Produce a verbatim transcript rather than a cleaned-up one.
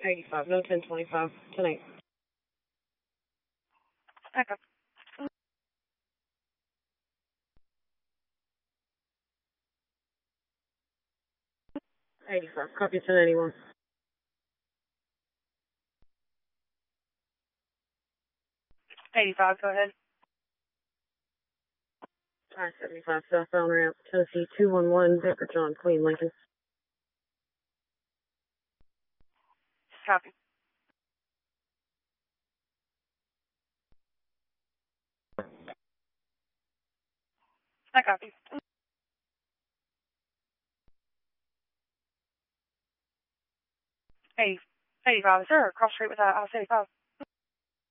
eighty-five, no ten twenty-five, ten eight. Okay. eighty-five, copy ten eighty-one. eighty-five, go ahead. I seventy-five, southbound ramp, Tennessee two one one, Baker John, Queen, Lincoln. Copy. I copy. eighty, eighty-five, sir. Cross street with that I seventy-five.